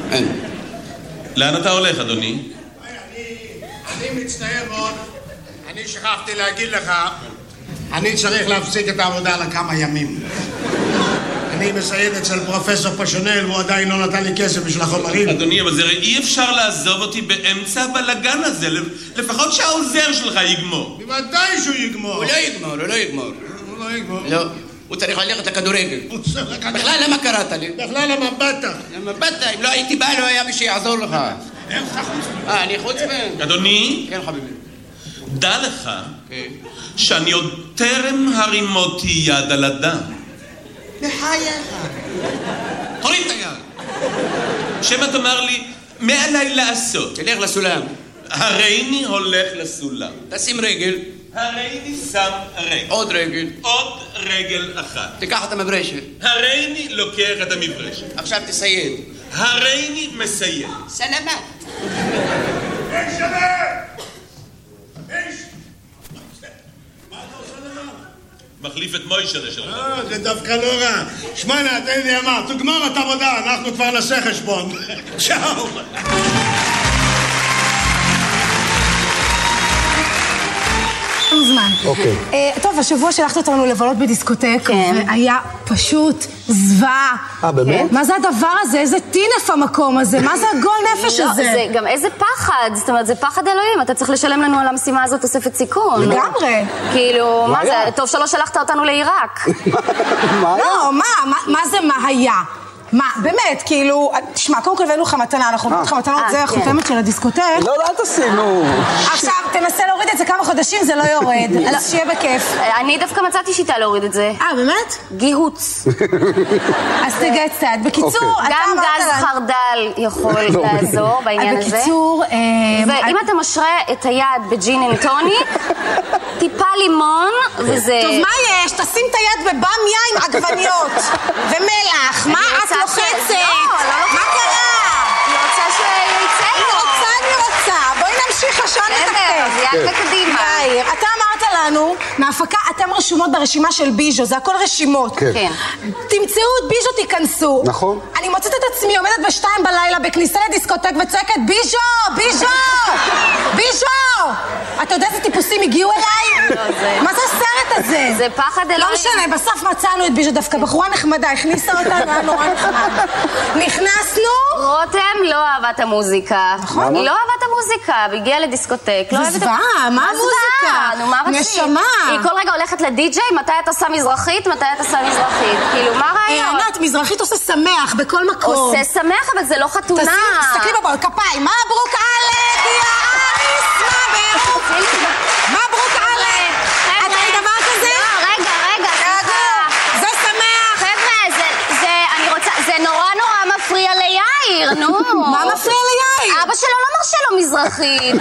אין. לאן אתה הולך, אדוני? אני מצטער מאוד. אני שכחתי להגיד לך, אני צריך להפסיק את העבודה לכמה ימים. אני מסייד אצל פרופסור פשונל, והוא עדיין לא נתן לי כסף בשביל החומרים. אדוני, אבל זה אי אפשר לעזוב אותי באמצע הבלגן הזה. לפחות שהעוזר שלך יגמור. בוודאי שהוא יגמור. הוא לא יגמור. לא. הוא צריך ללכת לכדורגל. בכלל למה קראת לי? בכלל למה באת? למה באת? אם לא הייתי בא, לא היה מי שיעזור לך. איך אתה חוץ? אני חוץ מן? אדוני? כן, חביבי. דע לך שאני עוד טרם הרימותי יד על אדם. בחייך. תוריד את היד. שמא תאמר לי, מה עליי לעשות? תלך לסולם. הריני הולך לסולם. תשים רגל. הריני שם רגל. עוד רגל. עוד רגל אחת. תיקח את המברשת. הריני לוקח את המברשת. עכשיו תסייד. הריני מסיים. סלמת. איש שווה! איש! מה אתה עושה דבר? מחליף את מוישה שלך. זה דווקא לא רע. שמענה, תן לי אמר, תגמור את העבודה, אנחנו כבר נעשה חשבון. צ'או! זמן. טוב, השבוע שלחת אותנו לבלות בדיסקוטק, והיה פשוט זוועה. באמת? מה זה הדבר הזה? איזה טינף המקום הזה? מה זה הגול נפש הזה? זה גם איזה פחד, זאת אומרת, זה פחד אלוהים, אתה צריך לשלם לנו על המשימה הזאת תוספת סיכון. לגמרי. כאילו, מה זה? טוב שלא שלחת אותנו לעיראק. לא, מה זה מה היה? מה, באמת, כאילו, תשמע, קודם כל הבאנו לך מתנה, אנחנו נותנים לך מתנות, זה החותמת של הדיסקוטק. לא, אל תשימו. עכשיו, תנסה להוריד את זה כמה חודשים, זה לא יורד, אז שיהיה בכיף. אני דווקא מצאתי שיטה להוריד את זה. באמת? גיהוץ. אז תגע קצת. בקיצור, גם גז חרדל יכול לעזור בעניין הזה. בקיצור, ואם אתה משרה את היד בג'ין אנד טוניק, טיפה לימון, וזה... טוב, מה יש? תשים את היד בבמיה עם עגבניות ומלח. מה את לוחצת? מה קרה? אני רוצה שיצא לו. אני רוצה. בואי נמשיך השעה לתקף. יאללה קדימה. אתה אמרת לנו, מהפקה, אתם רשומות ברשימה של ביז'ו, זה הכל רשימות. כן. תמצאו את ביז'ו, תיכנסו. נכון. אני מוצאת את עצמי, עומדת ב2 בלילה בכניסה לדיסקוטק וצועקת ביז'ו! ביז'ו! ביז'ו! אתה יודע איזה טיפוסים הגיעו אליי? מה זה הסרט הזה? זה פחד אלוהים. לא משנה, בסוף מצאנו את ביז'ו, דווקא בחורה נחמדה, הכניסה אותנו, היה נורא נחמד. נכנסנו... רותם לא אהבה את המוזיקה. נכון. היא לא אהבה את המוזיקה, והגיעה לדיסקוטק. זה זוועה, מה המוזיקה? נו, מה רצית? נשמה. היא כל רגע הולכת לדי-ג'יי, מתי אתה עושה מזרחית, מתי אתה עושה מזרחית. כאילו, מה הרעיון? ענת, מזרחית עושה שמח בכל מקום. עושה שמח, אבל זה לא חתונה. תסתכלי בבול, כפיים. מברוק עלק, יא אריס, מברוק עלק. את ראית דבר כזה? לא, רגע, סליחה. זה שמח. חבר'ה, אני רוצה, זה נורא מפריע ליאיר, נו. מה מפריע ליאיר? אבא שלו לא מרשה לו מזרחית.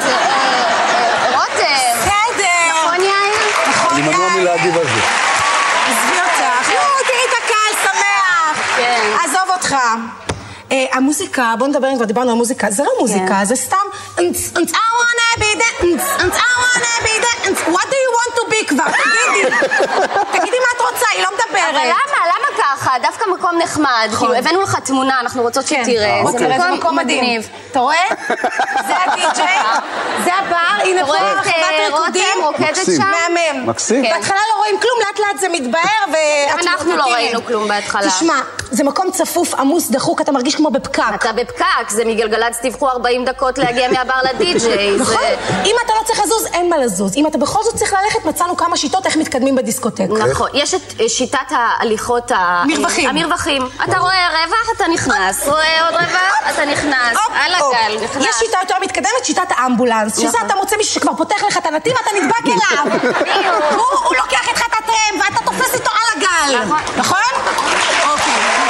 רותם. בסדר. נכון יאיר? אני מנוע מלהגיב על זה. עזבי אותך. תראי את הקהל שמח. כן. עזוב אותך. המוזיקה, בוא נדבר אם כבר דיברנו על מוזיקה, זה לא מוזיקה, זה סתם I wanna be that, I wanna be that, what do you want to be כבר? תגידי מה את רוצה, היא לא מדברת. אבל למה ככה? דווקא מקום נחמד, כאילו הבאנו לך תמונה, אנחנו רוצות שתראה, זה מקום מדהים. אתה רואה? זה הדי-ג'יי, זה הבר, הנה פה רחבת ריקודים, רוקדת שם. מהמם. מקסים. בהתחלה לא רואים כלום, לאט לאט זה מתבהר אנחנו לא ראינו כלום בהתחלה. תשמע, זה מקום צפוף, עמוס, דחוק, אתה מרגיש כמו בפקק. אתה בפקק, זה מגלגלצ תבחו 40 דקות להגיע מהבר לדי-ג'יי. נכון, אם אתה לא צריך לזוז, אין מה לזוז. אם אתה בכל זאת צריך ללכת, מצאנו כמה שיטות איך מתקדמים בדיסקוטק. נכון, יש את שיטת ההליכות המרווחים. אתה רואה רווח, אתה נכנס. רואה עוד רווח, אתה נכנס. על הגל, נכנס. יש שיטה יותר מתקדמת, שיטת האמבולנס. שזה אתה מוצא מישהו שכבר פותח לך את הנתיב, אתה נדבק אליו. הוא לוקח איתך את הטרם, ואתה תופס איתו על הגל. נכון? אוקיי.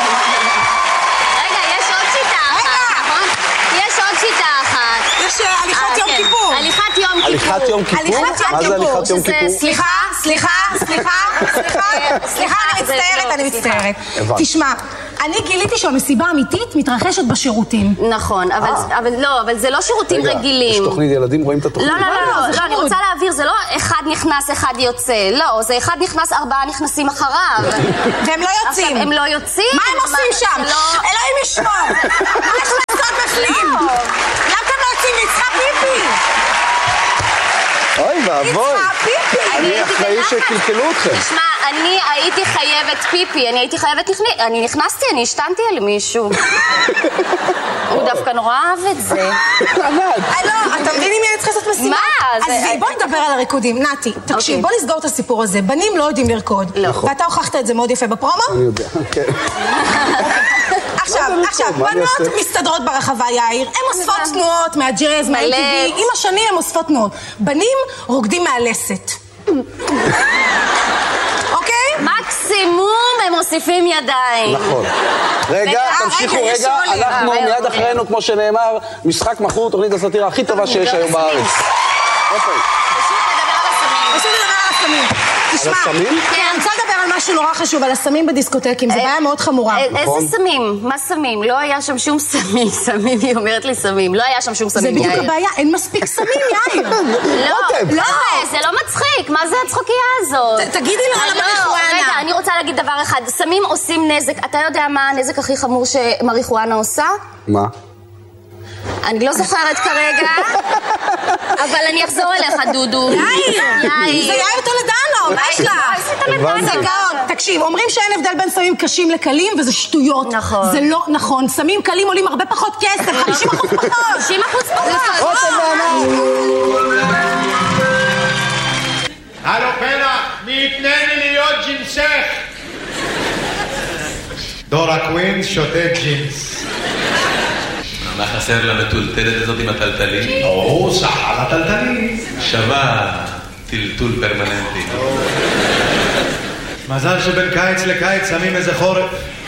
יש הליכות יום כיפור. הליכת יום כיפור. הליכת יום כיפור? מה זה הליכת יום כיפור? סליחה, אני מצטערת. תשמע, אני גיליתי שהמסיבה האמיתית מתרחשת בשירותים. נכון, אבל זה לא שירותים רגילים. יש תוכנית ילדים, רואים את התוכנית? לא, אני רוצה להעביר, זה לא אחד נכנס, אחד יוצא. לא, זה אחד נכנס, 4 נכנסים אחריו. והם לא יוצאים. הם לא יוצאים. מה הם עושים שם? אלוהים ישמור. מה יש לעשות ואבוי. אני אחראי שקלקלו אתכם. תשמע, אני הייתי חייבת פיפי, אני נכנסתי, אני השתנתי על מישהו. הוא דווקא נורא אהב את זה. לא, אתה מבין אם אני צריכה לעשות משימה? מה? אז בוא נדבר על הריקודים. נתי, תקשיב, בוא נסגור את הסיפור הזה. בנים לא יודעים לרקוד. ואתה הוכחת את זה מאוד יפה בפרומו? אני יודע, כן. עכשיו, בנות מסתדרות ברחבה, יאיר. הן אוספות תנועות מהג'אז, מהאינטיבי. עם השנים הן אוספות תנועות. בנים רוקדים מהלסת. אוקיי? מקסימום הם מוסיפים ידיים. נכון. רגע, תמשיכו רגע. אנחנו מיד אחרינו, כמו שנאמר, משחק מכור, תוכנית הסאטירה הכי טובה שיש היום בארץ. פשוט לדבר על הסמים. תשמע, הסמים? אני רוצה לדבר על משהו נורא חשוב, על הסמים בדיסקוטקים, זה בעיה מאוד חמורה. איזה סמים? מה סמים? לא היה שם שום סמים. סמים, היא אומרת לי סמים. לא היה שם שום סמים, יאיר. זה בדיוק הבעיה, אין מספיק סמים, יאיר. לא, זה לא מצחיק. מה זה הצחוקייה הזאת? תגידי לו על המריחואנה. רגע, אני רוצה להגיד דבר אחד. סמים עושים נזק. אתה יודע מה הנזק הכי חמור שמריחואנה עושה? מה? אני לא זוכרת כרגע, אבל אני אחזור אליך, דודו. יאיר! זה יאיר טולדנו, מה יש לך? תקשיב, אומרים שאין הבדל בין סמים קשים לקלים, וזה שטויות. נכון. זה לא נכון. סמים קלים עולים הרבה פחות כסף, 50% פחות. 50% פחות. הלו פרח, מי יתנה לי להיות ג'ינסך? דורה קווינס שותה ג'ינס. מה חסר למטולטלת הזאת עם הטלטלים? או, סחר הטלטלים. שווה טלטול פרמננטי. מזל שבין קיץ לקיץ שמים איזה חורף.